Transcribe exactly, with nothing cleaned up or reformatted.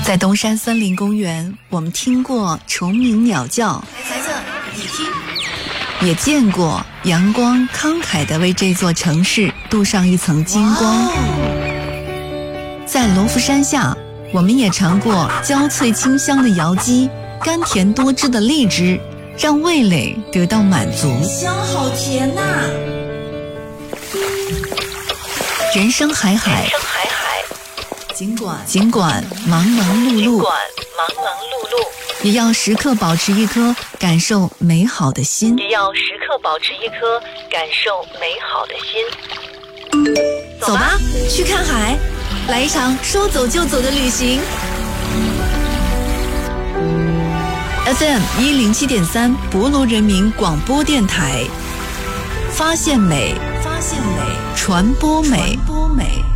在东山森林公园，我们听过虫鸣鸟叫， 孩子，你听， 也见过阳光慷慨地为这座城市镀上一层金光。在罗浮山下，我们也尝过焦脆清香的瑶姬，甘甜多汁的荔枝，让味蕾得到满足。 香好甜呐、啊！ 人生海海， 人生海海。 尽管尽管忙忙碌碌， 尽管忙忙碌碌， 也要时刻保持一颗感受美好的心。 也要时刻保持一颗感受美好的心。 走吧，去看海，来一场说走就走的旅行。F M 一零七点三，博罗人民广播电台，发现美，发现美，传播美，传播美。